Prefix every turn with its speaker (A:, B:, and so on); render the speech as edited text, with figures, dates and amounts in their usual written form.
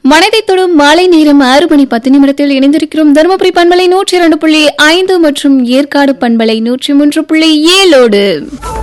A: மனதை தொடும் மாலை நேரம் 6:10 இணைந்திருக்கிறோம். தருமபுரி பண்பலை 102.5 மற்றும் ஏற்காடு பண்பலை 103.7.